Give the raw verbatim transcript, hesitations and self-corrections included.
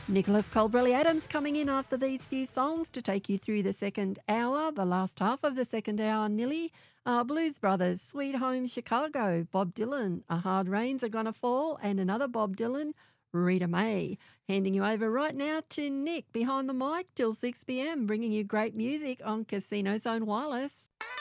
Nicholas Colbrelli-Adams coming in after these few songs to take you through the second hour, the last half of the second hour nearly. Uh, Blues Brothers, Sweet Home Chicago, Bob Dylan, A Hard Rains Are Gonna Fall, and another Bob Dylan, Rita May. Handing you over right now to Nick behind the mic till six p.m, bringing you great music on Casino Zone Wireless.